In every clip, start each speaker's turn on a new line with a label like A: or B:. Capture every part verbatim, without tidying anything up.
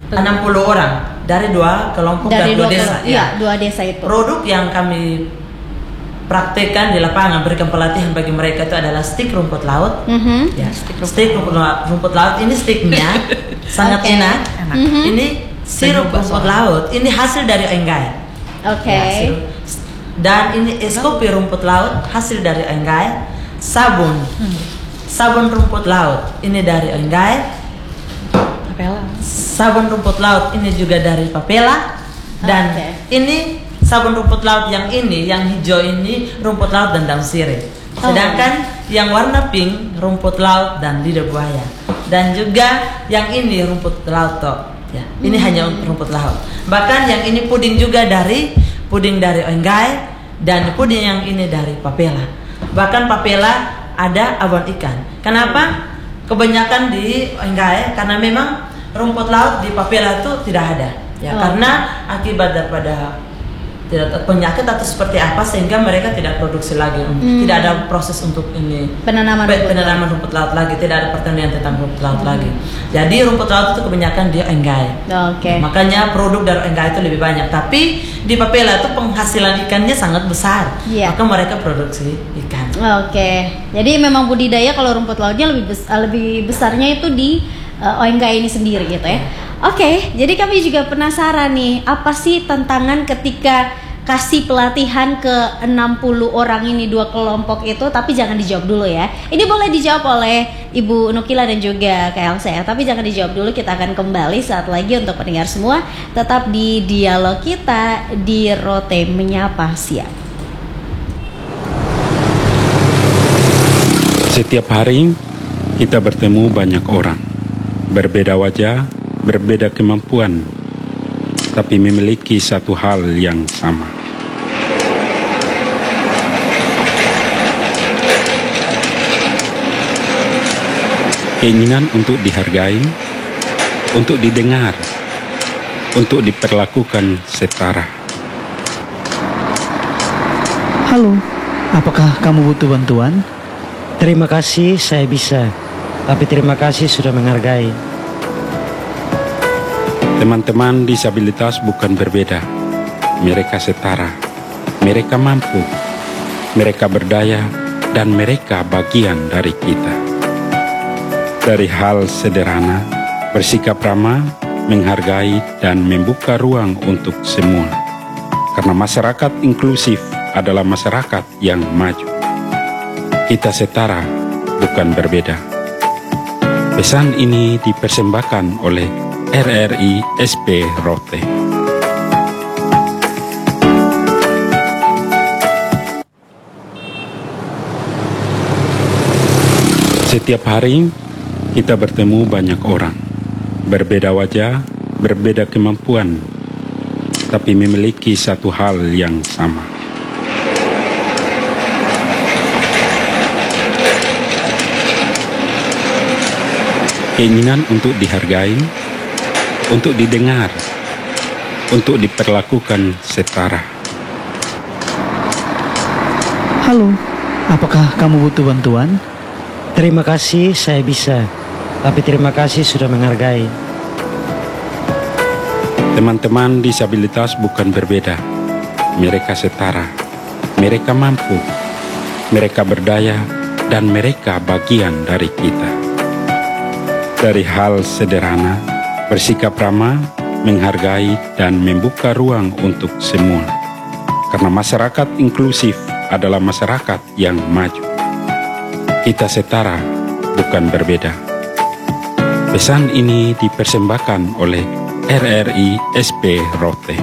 A: enam puluh orang dari dua kelompok
B: dari
A: dan dua,
B: dua
A: desa.
B: Iya, ya, dua desa itu.
A: Produk yang kami praktekkan di lapangan, berikan pelatihan bagi mereka itu adalah stik rumput laut.
B: Mm-hmm.
A: Ya, stik rumput, rumput laut ini stiknya sangat
B: okay.
A: enak.
B: Mm-hmm.
A: Ini sirup rumput laut. Ini hasil dari enggai.
B: Oke. Okay.
A: Ya, dan ini es kopi rumput laut hasil dari enggai. Sabun, hmm. sabun rumput laut ini dari enggai.
C: Papela.
A: Sabun rumput laut ini juga dari papela. Dan okay. ini sabun rumput laut yang ini, yang hijau ini rumput laut dan daun sirih. Sedangkan oh. yang warna pink rumput laut dan lidah buaya. Dan juga yang ini rumput laut toh. Ya, ini hmm. hanya rumput laut. Bahkan yang ini puding juga dari puding dari enggai dan puding yang ini dari papela. Bahkan papela ada abon ikan. Kenapa? Kebanyakan di enggai karena memang rumput laut di papela itu tidak ada. Ya, oh. karena akibat daripada tidak penyakit atau seperti apa sehingga mereka tidak produksi lagi, hmm. tidak ada proses untuk ini
B: penanaman rumput,
A: penanaman rumput laut lagi, tidak ada pertanian tentang rumput laut hmm. lagi. Jadi rumput laut itu kebanyakan dia enggai.
B: Okay.
A: Nah, makanya produk dari enggai itu lebih banyak. Tapi di papela itu penghasilan ikannya sangat besar, yeah. maka mereka produksi ikan.
B: Oke, okay. Jadi memang budidaya kalau rumput lautnya lebih besar, lebih besarnya itu di uh, enggai ini sendiri gitu ya. Oke, okay, jadi kami juga penasaran nih, apa sih tantangan ketika kasih pelatihan ke enam puluh orang ini, dua kelompok itu, tapi jangan dijawab dulu ya. Ini boleh dijawab oleh Ibu Nukila dan juga Kak Elsa ya, tapi jangan dijawab dulu, kita akan kembali saat lagi untuk pendengar semua. Tetap di dialog kita di Rote Menyapa Siang.
D: Setiap hari kita bertemu banyak orang, berbeda wajah, berbeda kemampuan, tapi memiliki satu hal yang sama. Keinginan untuk dihargai, untuk didengar, untuk diperlakukan setara.
E: Halo, apakah kamu butuh bantuan?
F: Terima kasih, saya bisa. Tapi terima kasih sudah menghargai.
D: Teman-teman disabilitas bukan berbeda, mereka setara, mereka mampu, mereka berdaya, dan mereka bagian dari kita. Dari hal sederhana, bersikap ramah, menghargai, dan membuka ruang untuk semua. Karena masyarakat inklusif adalah masyarakat yang maju. Kita setara, bukan berbeda. Pesan ini dipersembahkan oleh R R I S P Rote. Setiap hari kita bertemu banyak orang, berbeda wajah, berbeda kemampuan, tapi memiliki satu hal yang sama. Keinginan untuk dihargai, untuk didengar, untuk diperlakukan setara.
E: Halo, apakah kamu butuh bantuan?
F: Terima kasih, saya bisa. Tapi terima kasih sudah menghargai.
D: Teman-teman disabilitas bukan berbeda, mereka setara, mereka mampu, mereka berdaya, dan mereka bagian dari kita. Dari hal sederhana, bersikap ramah, menghargai, dan membuka ruang untuk semua. Karena masyarakat inklusif adalah masyarakat yang maju. Kita setara, bukan berbeda. Pesan ini dipersembahkan oleh R R I S P Rote.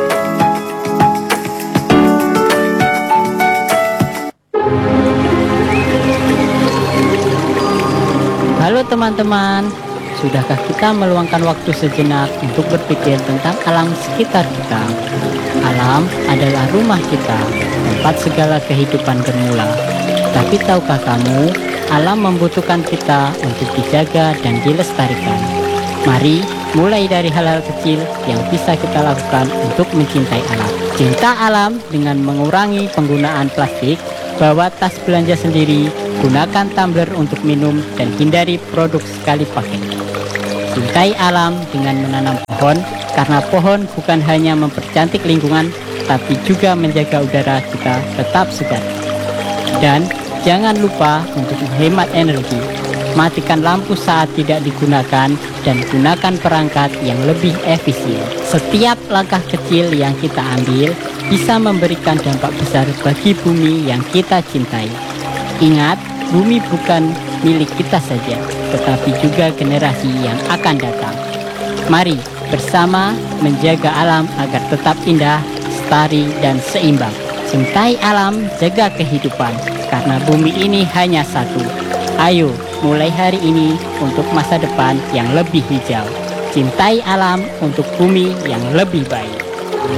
G: Halo teman-teman, sudahkah kita meluangkan waktu sejenak untuk berpikir tentang alam sekitar kita? Alam adalah rumah kita, tempat segala kehidupan bermula. Tapi tahukah kamu, alam membutuhkan kita untuk dijaga dan dilestarikan. Mari mulai dari hal-hal kecil yang bisa kita lakukan untuk mencintai alam. Cinta alam dengan mengurangi penggunaan plastik, bawa tas belanja sendiri, gunakan tumbler untuk minum, dan hindari produk sekali pakai. Cintai alam dengan menanam pohon. pohon, karena pohon bukan hanya mempercantik lingkungan, tapi juga menjaga udara kita tetap segar. Dan jangan lupa untuk menghemat energi. Matikan lampu saat tidak digunakan dan gunakan perangkat yang lebih efisien. Setiap langkah kecil yang kita ambil bisa memberikan dampak besar bagi bumi yang kita cintai. Ingat, bumi bukan milik kita saja, tetapi juga generasi yang akan datang. Mari bersama menjaga alam agar tetap indah, lestari, dan seimbang. Cintai alam, jaga kehidupan, karena bumi ini hanya satu. Ayo, mulai hari ini untuk masa depan yang lebih hijau. Cintai alam untuk bumi yang lebih baik.